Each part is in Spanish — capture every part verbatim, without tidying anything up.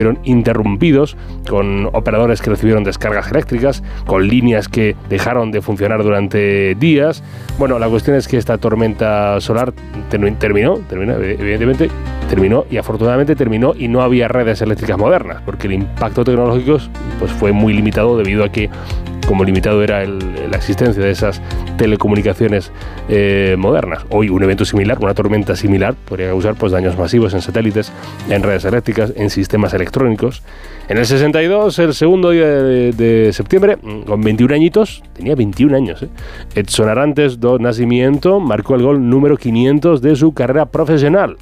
interrumpidos, con operadores que recibieron descargas eléctricas, con líneas que dejaron de funcionar durante días. Bueno, la cuestión es que esta tormenta solar terminó, terminó, evidentemente terminó y afortunadamente terminó y no había redes eléctricas modernas, porque el impacto tecnológico pues, fue muy limitado debido a que, como limitado era el, la existencia de esas telecomunicaciones eh, modernas. Hoy un evento similar, una tormenta similar, podría causar pues, daños masivos en satélites, en redes eléctricas, en sistemas electrónicos. En el sesenta y dos, el segundo día de, de septiembre, con veintiún añitos, tenía veintiún años, ¿eh? Edson Arantes do Nascimento marcó el gol número quinientos de su carrera profesional.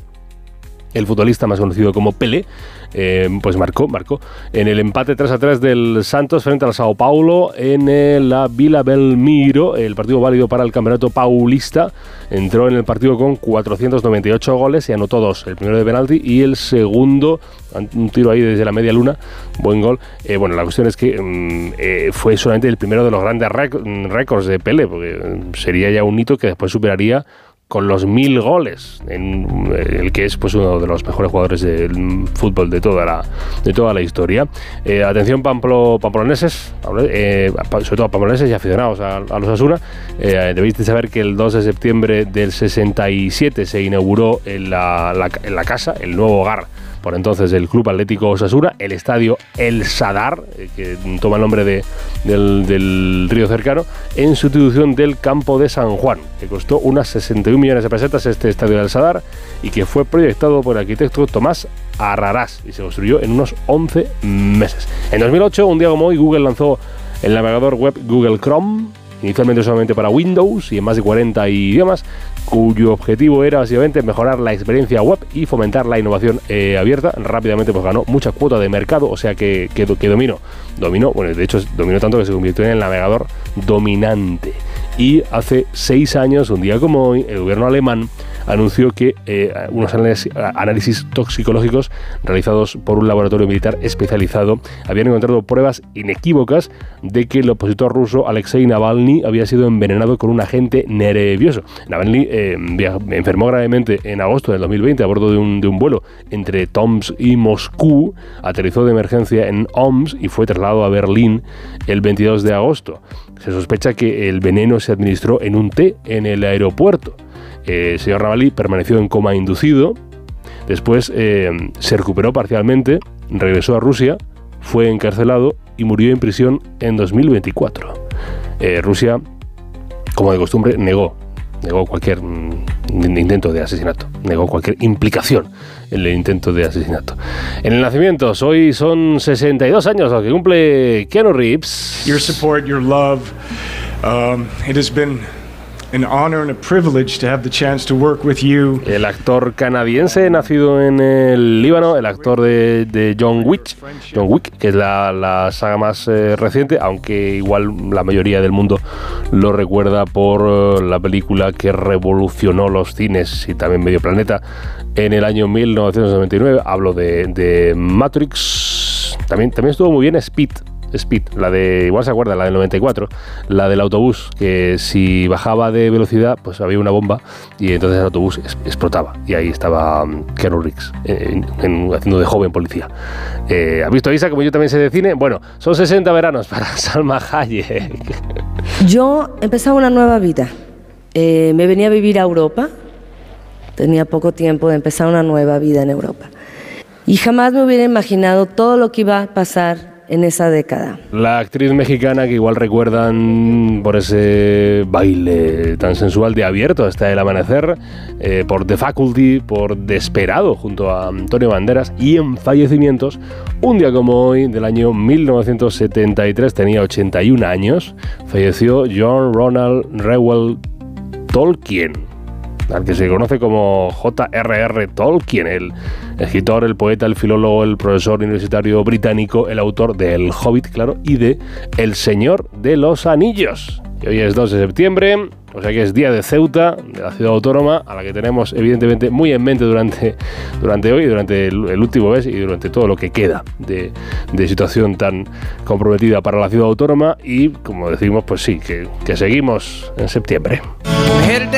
El futbolista más conocido como Pelé, eh, pues marcó, marcó en el empate tres a tres del Santos frente al Sao Paulo en eh, la Vila Belmiro, el partido válido para el campeonato paulista. Entró en el partido con cuatrocientos noventa y ocho goles y anotó dos, el primero de penalti y el segundo, un tiro ahí desde la media luna, buen gol. Eh, bueno, la cuestión es que mm, eh, fue solamente el primero de los grandes récords de Pelé, porque sería ya un hito que después superaría con los mil goles, en el que es pues uno de los mejores jugadores del fútbol de toda la de toda la historia. Eh, atención pamplo, pamploneses, eh, sobre todo pamploneses y aficionados a, a los Osasuna, eh, debéis de saber que el dos de septiembre del sesenta y siete se inauguró en la, la, en la casa, el nuevo hogar por entonces del Club Atlético Osasuna, el estadio El Sadar, eh, que toma el nombre de, del, del río cercano, en sustitución del campo de San Juan, que costó unas sesenta y un millones de pesetas este estadio del Sadar y que fue proyectado por el arquitecto Tomás Arrarás y se construyó en unos once meses. En dos mil ocho, un día como hoy, Google lanzó el navegador web Google Chrome, inicialmente solamente para Windows y en más de cuarenta idiomas, cuyo objetivo era básicamente mejorar la experiencia web y fomentar la innovación eh, abierta. Rápidamente pues ganó mucha cuota de mercado, o sea que, que, que dominó, dominó, bueno, de hecho dominó tanto que se convirtió en el navegador dominante. Y hace seis años, un día como hoy, el gobierno alemán anunció que eh, unos análisis, análisis toxicológicos realizados por un laboratorio militar especializado habían encontrado pruebas inequívocas de que el opositor ruso Alexei Navalny había sido envenenado con un agente nervioso. Navalny eh, enfermó gravemente en agosto del dos mil veinte a bordo de un, de un vuelo entre Tomsk y Moscú, aterrizó de emergencia en Omsk y fue trasladado a Berlín el veintidós de agosto. Se sospecha que el veneno se administró en un té en el aeropuerto. Eh, el señor Navalny permaneció en coma inducido, después eh, se recuperó parcialmente, regresó a Rusia, fue encarcelado y murió en prisión en dos mil veinticuatro. Eh, Rusia, como de costumbre, negó, negó cualquier mm, intento de asesinato, negó cualquier implicación en el intento de asesinato. En el nacimiento, hoy son sesenta y dos años los que cumple Keanu Reeves. Your support, your love, um, it has been an honor and a privilege to have the chance to work with you. El actor canadiense nacido en el Líbano, el actor de, de John Wick, John Wick, que es la, la saga más eh, reciente, aunque igual la mayoría del mundo lo recuerda por uh, la película que revolucionó los cines y también medio planeta en el año mil novecientos noventa y nueve. Hablo de, de Matrix. También, también estuvo muy bien Speed. Speed, la de, igual se acuerda, la del noventa y cuatro, la del autobús, que si bajaba de velocidad, pues había una bomba y entonces el autobús es, explotaba. Y ahí estaba um, Keanu Reeves, en, en, haciendo de joven policía. Eh, ¿Has visto, Isa, como yo también sé de cine? Bueno, son sesenta veranos para Salma Hayek. Yo empezaba una nueva vida. Eh, me venía a vivir a Europa. Tenía poco tiempo de empezar una nueva vida en Europa. Y jamás me hubiera imaginado todo lo que iba a pasar en esa década. La actriz mexicana que igual recuerdan por ese baile tan sensual de Abierto hasta el amanecer, eh, por The Faculty, por Desperado junto a Antonio Banderas, y en fallecimientos, un día como hoy del año mil novecientos setenta y tres, tenía ochenta y un años, falleció John Ronald Reuel Tolkien, al que se conoce como J R R Tolkien, el escritor, el poeta, el filólogo, el profesor universitario británico, el autor de El Hobbit, claro, y de El Señor de los Anillos. Y hoy es dos de septiembre, o sea que es día de Ceuta, de la ciudad autónoma, a la que tenemos evidentemente muy en mente durante, durante hoy, durante el, el último mes y durante todo lo que queda de, de situación tan comprometida para la ciudad autónoma. Y como decimos, pues sí, que, que seguimos en septiembre.